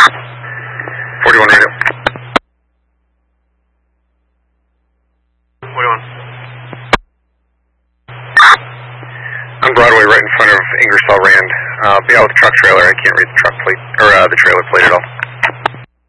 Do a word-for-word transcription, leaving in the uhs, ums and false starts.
forty-one radio. forty-one. On Broadway, right in front of Ingersoll Rand. Uh, be out with the truck trailer. I can't read the truck plate, or uh, the trailer plate at all.